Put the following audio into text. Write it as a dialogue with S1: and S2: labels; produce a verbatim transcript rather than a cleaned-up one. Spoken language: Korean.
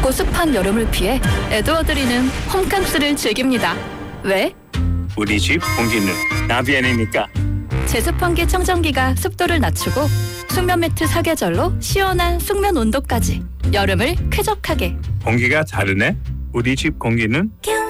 S1: 덥고 습한 여름을 피해 에드워드리는 홈캉스를 즐깁니다. 왜?
S2: 우리 집 공기는 나비안이니까.
S1: 제습환기 청정기가 습도를 낮추고 숙면 매트 사계절로 시원한 숙면 온도까지 여름을 쾌적하게.
S2: 공기가 다르네. 우리 집 공기는
S3: 겨울